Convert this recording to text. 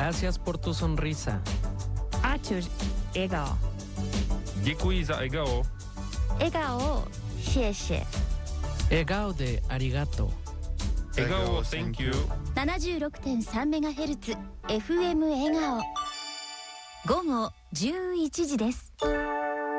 Gracias por tu sonrisa. Arthur 笑顔 Děkuji za egao. 笑顔を谢谢 Egao de arigato. Egao, thank you. 76.3MHz FM 笑顔午後11時です。